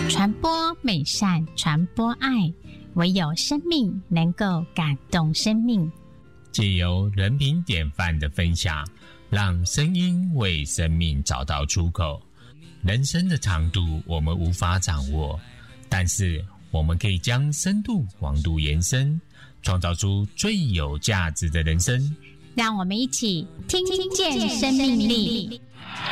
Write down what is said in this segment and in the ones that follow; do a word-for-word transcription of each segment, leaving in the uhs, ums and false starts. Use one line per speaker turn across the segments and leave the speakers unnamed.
传播美善，传播爱，唯有生命能够感动生命。
藉由人品典范的分享，让声音为生命找到出口。人生的长度我们无法掌握，但是我们可以将深度广度延伸，创造出最有价值的人生。
让我们一起听见生命力。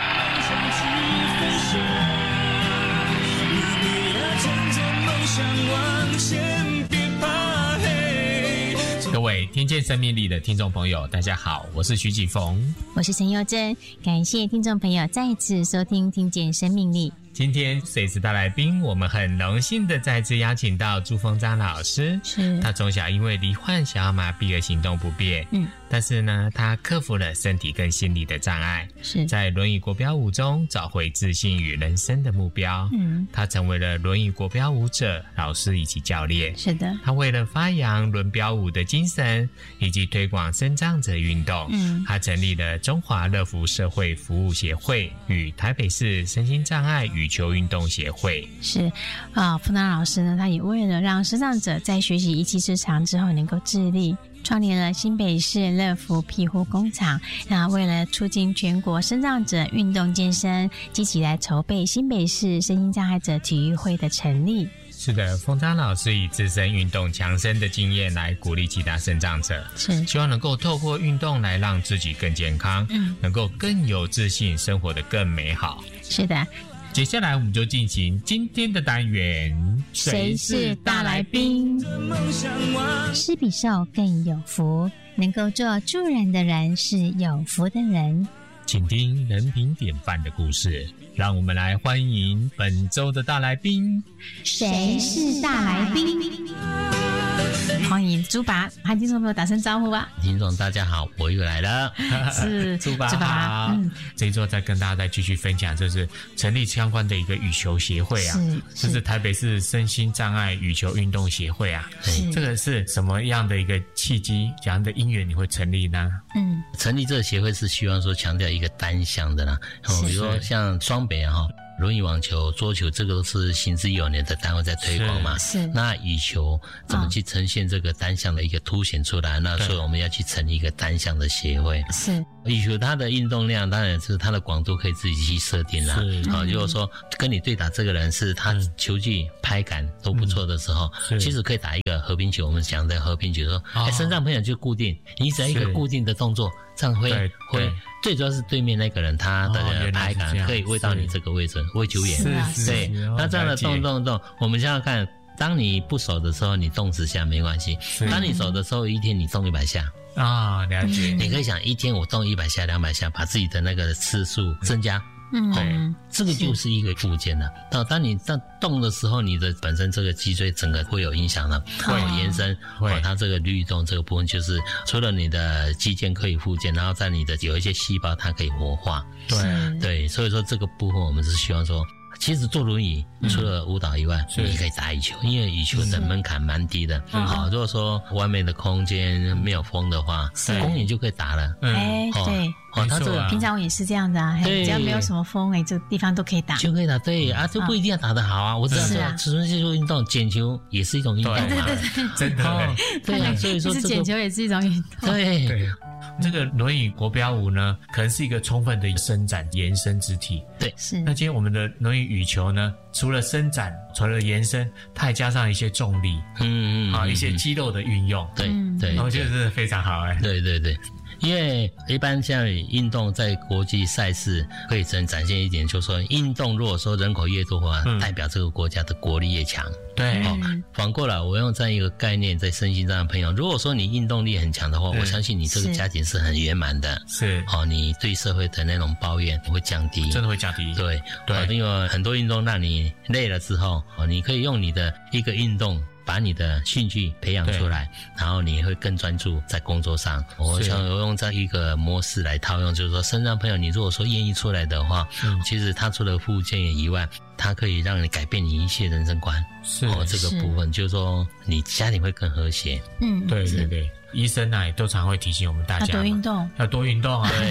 各位听见生命力的听众朋友，大家好，我是徐启逢，
我是陈佑珍，感谢听众朋友再次收听听见生命力。
今天随时大来宾，我们很荣幸的再次邀请到朱丰章老师。
是，
他从小因为罹患小儿麻痹而行动不便，嗯，但是呢，他克服了身体跟心理的障碍，
是
在轮椅国标舞中找回自信与人生的目标。嗯，他成为了轮椅国标舞者、老师以及教练。
是的，
他为了发扬轮标舞的精神以及推广身障者运动，嗯，他成立了中华乐福社会服务协会与台北市身心障碍羽球运动协会。
是啊，丰章老师呢，他也为了让身障者在学习一技之长之后能够自立，创立了新北市乐福庇护工厂。那为了促进全国身障者运动健身，积极来筹备新北市身心障碍者体育会的成立。
是的，丰章老师以自身运动强身的经验来鼓励其他身障者，
是
希望能够透过运动来让自己更健康，嗯，能够更有自信，生活得更美好。
是的，
接下来我们就进行今天的单元，
谁是大来宾？施比受更有福，能够做助人的人是有福的人。
请听人品典范的故事，让我们来欢迎本周的大来宾。
谁是大来宾？欢迎朱拔，和听众朋友打声招呼吧。
听众大家好，我又来了。
是
朱拔好。嗯，这一周再跟大家再继续分享，就是成立相关的一个羽球协会啊，是就是台北市身心障碍羽球运动协会啊。这个是什么样的一个契机，怎样的因缘你会成立呢？
嗯，成立这个协会是希望说强调一个单项的啦，哦，比如说像双北哈、啊。轮椅网球、桌球，这个都是行之有年的单位在推广嘛。
是。
那羽球怎么去呈现这个单项的一个凸显出来？嗯、那所以我们要去成立一个单项的协会。
是。
羽球它的运动量当然是它的广度可以自己去设定啦。
是。
好、哦，如果说跟你对打这个人是他球技、拍感都不错的时候，嗯、其实可以打一个和平球。我们讲的和平球说，哎、哦，身上朋友就固定，你只要一个固定的动作，这样会会。最主要是对面那个人他的拍感可以喂到你这个位置，喂球员。
是
对，那这样的动动动，我们现在看，当你不熟的时候，你动十下没关系；当你熟的时候，一天你动一百下
啊，了解。
你可以想，一天我动一百下、两百下，把自己的那个次数增加。
嗯，
对，这个就是一个附件了。到当你在动的时候，你的本身这个脊椎整个会有影响的，会有延伸，会它这个律动这个部分，就是除了你的肌腱可以复健，然后在你的有一些细胞它可以活化。
对
对，所以说这个部分我们是希望说。其实坐轮椅除了舞蹈以外，嗯、你可以打羽球，因为羽球的门槛蛮低的。好，如果说外面的空间没有风的话，公园就可以打了。
哎、嗯，对。
哦，他这个
平常我也是这样的啊，只要没有什么风，哎，这个地方都可以打，
就可以打。对啊，就不一定要打得好啊。我知道说，纯粹做运动，捡球也是一种运动嘛。
对对对，
真的。
哦，对啊，所以说这个
捡球也是一种运动。
对
对，这个轮椅国标舞呢，可能是一个充分的伸展延伸肢体。
对，
是。
那今天我们的轮椅羽球呢，除了伸展，除了延伸，它还加上一些重力，嗯嗯，啊，一些肌肉的运用。
对对，
我觉得真的非常好哎。
对对对。因为一般像运动在国际赛事可以真展现一点，就是说运动如果说人口越多的话，嗯、代表这个国家的国力越强。
对，
哦，反过来我用这样一个概念在身心障碍朋友，如果说你运动力很强的话，我相信你这个家庭是很圆满的。
是，
哦，你对社会的那种抱怨会降低，
真的会降低。
对
对，
哦，因为很多运动让你累了之后，哦，你可以用你的一个运动。把你的兴趣培养出来，然后你会更专注在工作上。我想我用这一个模式来套用，就是说，身障朋友，你如果说愿意出来的话，嗯、其实他除了复健以外，它可以让你改变你一些人生观。
是
哦，这个部分就是说，你家庭会更和谐。
嗯，
对对对。医生啊，也都常会提醒我们大家
要多运动，
要多运动啊。
对，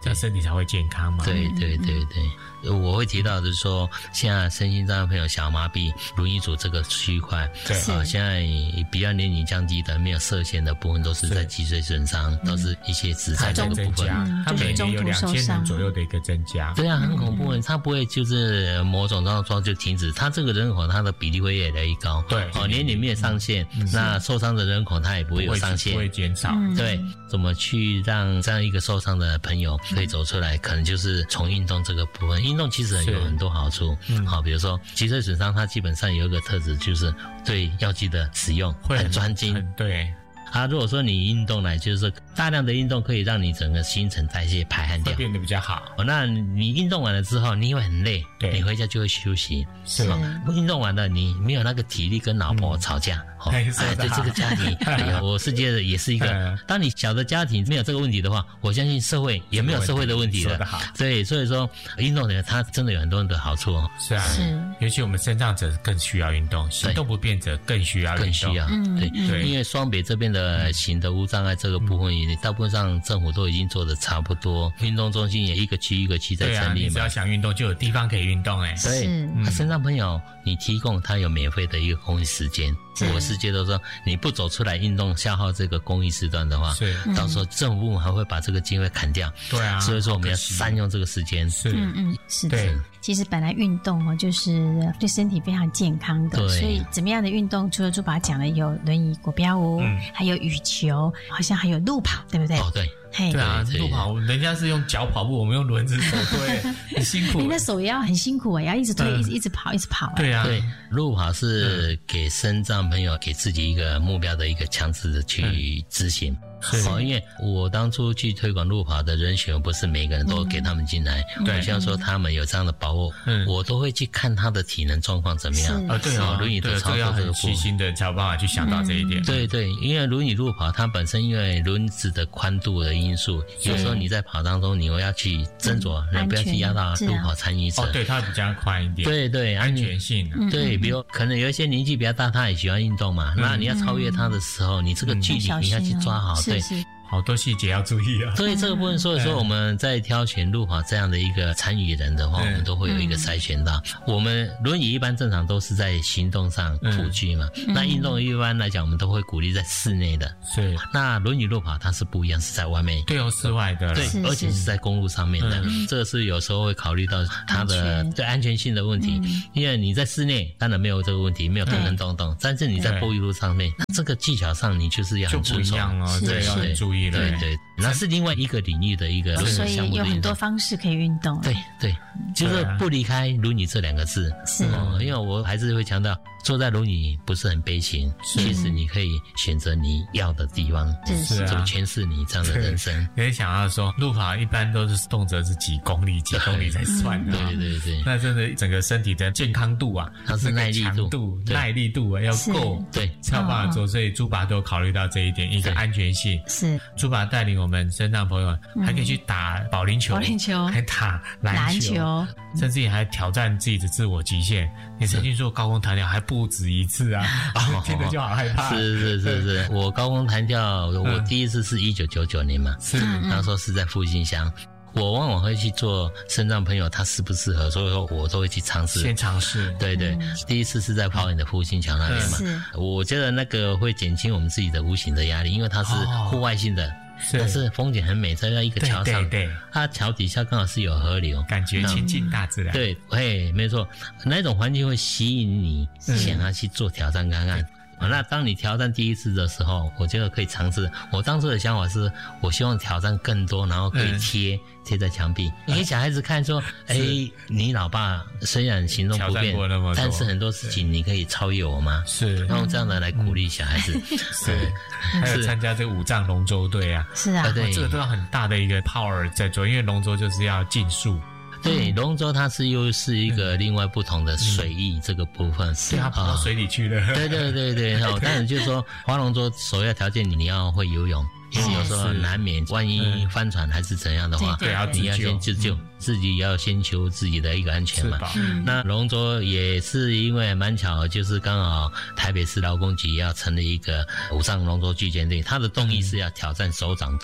这样身体才会健康嘛。
对对对对，我会提到的是说，现在身心障碍朋友小麻痹、轮椅组这个区块，
对
啊，现在比较年龄降低的、没有射线的部分，都是在脊椎损伤，都是一些指在这个部分，
它每年有两千人左右的一个增加。
对啊，很恐怖，它不会就是某种状况就停止，它这个人口它的比例会越来越高。
对，
哦，年龄没有上限，那受伤的人口它也不会有上限，
不会减少。
对，怎么去让这样一个受伤的朋友可以走出来？可能就是从运动这个部分，运动其实有很多好处。嗯，好，比如说脊椎损伤，它基本上有一个特质，就是对药剂的使用很专精。
对。
啊，如果说你运动来，就是说大量的运动可以让你整个新陈代谢排汗掉，
会变得比较好。
哦，那你运动完了之后，你会很累，
对，
你回家就会休息，
是吗？
运动完了，你没有那个体力跟老婆吵架。嗯哦，哎，对这个家庭，哎呀，我是觉得也是一个。当你小的家庭没有这个问题的话，我相信社会也没有社会的问题了。
说得好。
对，所以说运动呢，它真的有很多的好处哦。
是啊，是。尤其我们身障者更需要运动，行动不便者更需要运动。
更需要，对对。因为双北这边的行的无障碍这个部分，也大部分上政府都已经做的差不多。运动中心也一个区一个区在成立嘛。
你只要想运动，就有地方可以运动哎。
对，身障朋友，你提供他有免费的一个公益时间。我是觉得说，你不走出来运动，消耗这个公益时段的话，
是
到时候政府部门还会把这个经费砍掉。
对啊，
所以说我们要善用这个时间。
是，
嗯嗯，是的。其实本来运动哦，就是对身体非常健康的，所以怎么样的运动，除了朱宝讲的有轮椅、国标舞，嗯，还有羽球，好像还有路跑，对不对？
哦，对。
对啊，路跑人家是用脚跑步，我们用轮子手推，很辛苦。
你的手也要很辛苦哎，要一直推，嗯、一直一直跑，一直跑。
对啊，
对，路跑是给身障朋友给自己一个目标的一个强制的去执行。哦，因为我当初去推广路跑的人选，不是每个人都给他们进来。对、嗯，我像说他们有这样的把握，嗯，我都会去看他的体能状况怎么样。
啊，对啊，
轮椅的操作这个
很细心的才有办法去想到这一点。
嗯、对对，因为轮椅路跑它本身因为轮子的宽度的因素，有时候你在跑当中你会要去斟酌，嗯、不要去压到路跑参与者。
哦，对，它比较宽一点。
对对，
安全性、啊。
对，比如可能有一些年纪比较大，他也喜欢运动嘛，嗯、那你要超越他的时候，嗯、你这个距离你要去抓好，对。
是是
好多细节要注意啊！
所以这个部分，所以说我们在挑选路跑这样的一个参与人的话，我们都会有一个筛选到。我们轮椅一般正常都是在行动上辅具嘛，嗯、那运动一般来讲，我们都会鼓励在室内的。
是。
那轮椅路跑它是不一样，是在外面。
对哦，室外的。
对，而且是在公路上面的。嗯、这个是有时候会考虑到它的对安全性的问题，嗯、因为你在室内当然没有这个问题，没有动动动动，但是你在柏油路上面，那这个技巧上你就是要很遵守
哦，对，要很注意。
对对，那是另外一个领域的一个轮椅项目的运动，
所以有很多方式可以运动。
对对，就是不离开轮椅这两个字。
是、
嗯，因为我还是会强调，坐在轮椅不是很悲情，其实你可以选择你要的地方，
是
怎么诠释你这样的人生。
可以想到说，路跑一般都是动辄是几公里、几公里才算的。
对对对，
那真的整个身体的健康度啊，
它是耐力
度、耐力度要够，
对，
才有办法做。所以朱拔都考虑到这一点，一个安全性。
是
朱拔带领我们身障朋友还可以去打保龄球，
保龄球
还打篮球，甚至也还挑战自己的自我极限。你曾经做高空弹跳还不止一次啊，听着就好害怕。
是是是是，我高空弹跳，我第一次是一九九九年嘛，
是
那时候是在复兴乡。我往往会去做身障朋友他适不适合，所以说我都会去尝试，
先尝试。
对对，嗯、第一次是在花莲的复兴桥那边嘛，
是
我觉得那个会减轻我们自己的无形的压力，因为它是户外性的。哦但是风景很美，在一个桥上，
对对对，
它桥底下刚好是有河流，
感觉亲近大自然。
对，嘿，没错，那种环境会吸引你想要去做挑战看看。嗯、那当你挑战第一次的时候，我觉得可以尝试。我当初的想法是，我希望挑战更多，然后可以贴、嗯、贴在墙壁，你给小孩子看说，哎、欸，你老爸虽然行动不便，但是很多事情你可以超越我吗？
是，
用这样的来鼓励小孩子。
嗯、是，还有参加这个五藏龙舟队啊，
是啊，
对，这个都要很大的一个 power 在做，因为龙舟就是要竞速。
对，龙舟它是又是一个另外不同的水域这个部分，
对，它跑到水里去了。
对对对对，哦，但是就是说划龙舟首要条件你要会游泳，因为有时候难免万一翻船还是怎样的话，
对，
你要先自救，自己要先求自己的一个安全嘛。那龙舟也是因为蛮巧，就是刚好台北市劳工局要成立一个五藏龙舟击剑队，它的动议是要挑战首长队。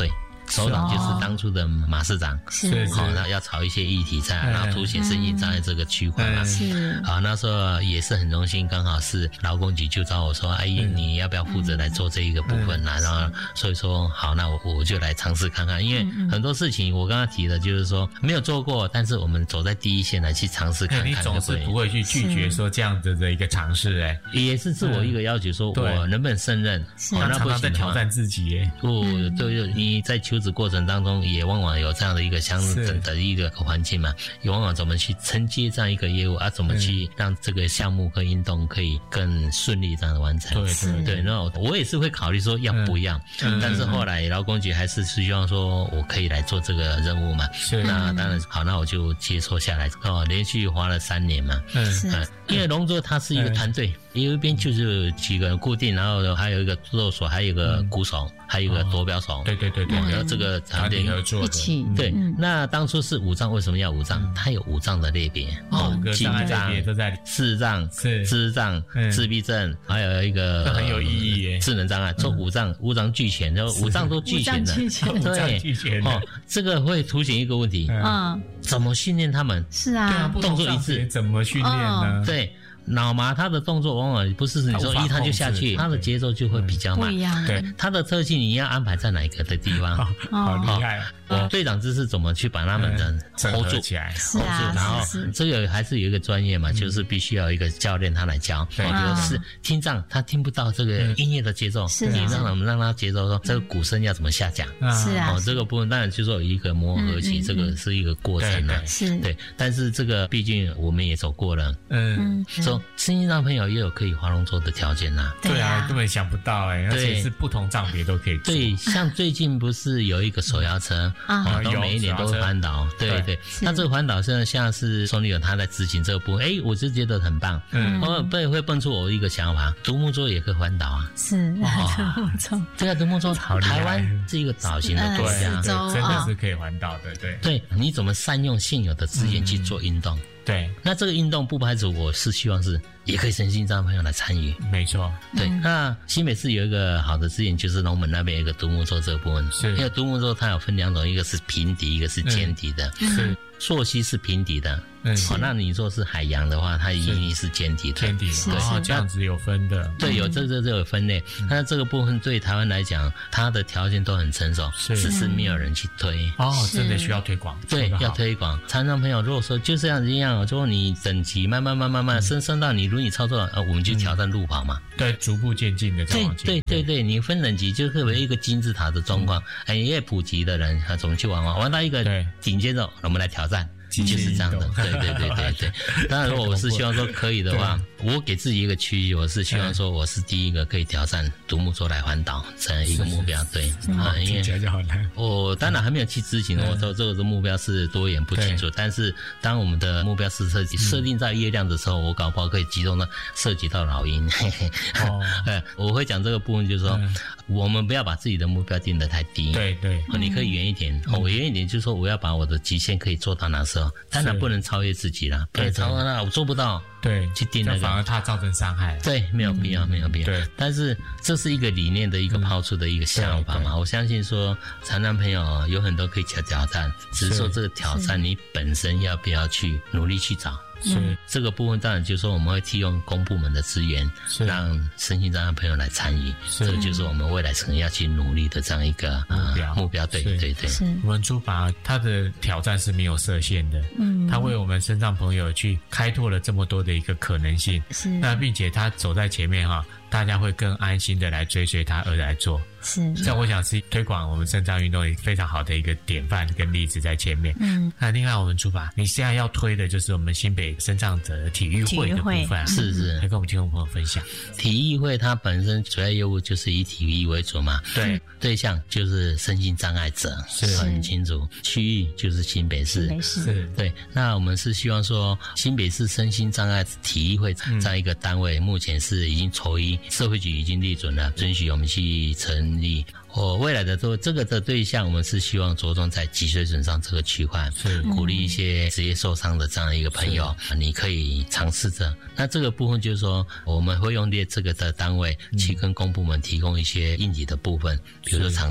首长就是当初的马市长，
是
好，那要炒一些议题在，然后凸显身心障碍这个区块嘛。
是
好，那时候也是很荣幸，刚好是劳工局就找我说，哎，你要不要负责来做这一个部分啊？然后所以说好，那我我就来尝试看看，因为很多事情我刚刚提的就是说没有做过，但是我们走在第一线来去尝试看看。
你总是不会去拒绝说这样子的一个尝试，哎，
也是自我一个要求，说我能不能胜任？
哦，那不行，在挑战自己耶。
不，对，你在求职过程当中也往往有这样的一个相等的一个环境嘛，也往往怎么去承接这样一个业务啊，怎么去让这个项目跟运动可以更顺利这样的完成。
对对
对，然后我也是会考虑说要不要，嗯、但是后来劳工局还是希望说我可以来做这个任务嘛。那当然好，那我就接受下来哦，连续花了三年嘛。嗯，嗯因为龙舟它是一个团队，有一边就是几个人固定，然后还有一个舵手，还有一个鼓手，嗯、还有一个夺标手。
对对对对，
然后这个团队
合作
一起。
对，嗯、那当初是五障，为什么要五障？嗯、它有五障的类别，
哦，障碍类别都在
视障、智障、自闭症，还有一个
很有意义耶，
智能障碍，做五障，五障俱全，然后五障都俱全的，
对，
哦，这个会凸显一个问题，
嗯，
怎么训练他们？
是啊，
动作一致，怎么训练呢？
对。脑麻他的动作往往不是你说一他就下去，他的节奏就会比较慢。
不一样。
对，他的特性你要安排在哪一个的地方？
好厉害！
我队长知识怎么去把他们的 hold 住
起来
，hold 住，然后这个还是有一个专业嘛，就是必须要有一个教练他来教。比如是听障，他听不到这个音乐的节奏，你让我们让他节奏说这个鼓声要怎么下降？
是啊，
哦，这个部分当然就是有一个磨合期，这个是一个过程啊。
是，
对，但是这个毕竟我们也走过了，嗯，说身心障朋友也有可以划龙舟的条件呐。
对啊，根本想不到哎，而且是不同障别都可以做。
对，像最近不是有一个手摇车。啊，都每一年都会环岛，对对。那这个环岛现在像是宋立友他在执行这个部分，哎，我就觉得很棒。嗯，哦，对，会蹦出我一个想法，独木舟也可以环岛啊。
是，独木舟。
这个独木舟，台湾是一个岛型的国家，
真的是可以环岛的，对。
对，你怎么善用现有的资源去做运动？
对，
那这个运动不排除我是希望是也可以身心障碍朋友来参与，
没错。
对，嗯、那新北市有一个好的资源，就是龙门那边有一个独木舟这个部分，
是，
因为独木舟它有分两种，一个是平底，一个是尖底的，
嗯、是。
溯溪是平底的，嗯，好、哦，那你说是海洋的话，它一定是尖底的，
尖底的，哦，这样子有分的，
对，有这这这有分类。嗯、那这个部分对台湾来讲，它的条件都很成熟，是只是没有人去推。
哦，真的需要推广，
对，要推广。残障朋友如果说就这样子一样，如果你等级慢慢慢慢慢升升到你轮椅操作，呃，我们就挑战路跑嘛，
嗯、对，逐步渐进的这样。
对对对对，你分等级就特别一个金字塔的状况，哎、嗯，越普及的人他怎么去玩玩，玩到一个顶尖的，我们来挑战。就是这样的，对对对对对。当然，如果我是希望说可以的话，我给自己一个区域，我是希望说我是第一个可以挑战独木舟来环岛这样一个目标。对
啊，因为
我当然还没有去执行，我说这个目标是多远不清楚。但是当我们的目标是设计设定在月亮的时候，我搞不好可以集中的涉及到老鹰。哦，我会讲这个部分，就是说我们不要把自己的目标定得太低。
对对，
你可以远一点。我远一点就是说我要把我的极限可以做到哪时候。当然不能超越自己啦，不能超越那我做不到，
对，
去定那个
反而它造成伤害，
对，没有必要，没有必要。对，但是这是一个理念的一个抛出的一个想法嘛，我相信说残障朋友有很多可以挑挑战，只是说这个挑战你本身要不要去努力去找。是这个部分，当然就是说我们会提供公部门的资源，让身心障碍朋友来参与，这个就是我们未来可能要去努力的这样一个目标。呃、目标，对对对。
我们主法它的挑战是没有设限的，嗯，它为我们身障朋友去开拓了这么多的一个可能性，是那并且它走在前面哈，大家会更安心的来追随它而来做。是，这我想是推广我们身障运动非常好的一个典范跟例子在前面。嗯，那另外我们出发，你现在要推的就是我们新北身障者体育会的部分、啊，
是是，
来跟我们听众朋友分享。
体育会它本身主要业务就是以体育为主嘛，对，对象就是身心障碍者，是很清楚。区域就是新北市，是，对。那我们是希望说，新北市身心障碍体育会这样一个单位，嗯、目前是已经筹一，社会局已经立准了，准许我们去成。我未来的这这个的对象，我们是希望着重在脊髓损伤这个区块，是鼓励一些职业受伤的这样一个朋友，你可以尝试着。那这个部分就是说，我们会用列这个的单位去跟公部门提供一些硬体的部分，比如说场地。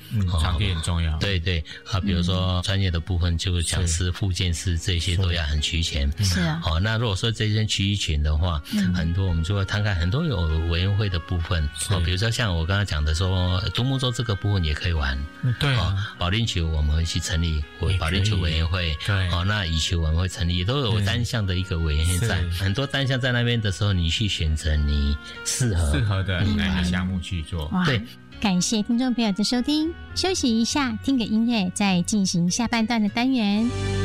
嗯，场地很重要。
对对啊，比如说专业的部分，就讲师、复健师这些都要很齐全。
是啊。
好，那如果说这些区域群的话，嗯、很多我们就会摊开很多有委员会的部分。哦，比如说像我刚刚讲的说，独木舟这个部分也可以玩。
嗯、对啊。
保龄球我们会去成立保龄球委员会。
对。
哦，那羽球我们会成立，都有单项的一个委员会在。很多单项在那边的时候，你去选择你适合
适合的哪个项目去做。
对。
感谢听众朋友的收听，休息一下，听个音乐，再进行下半段的单元。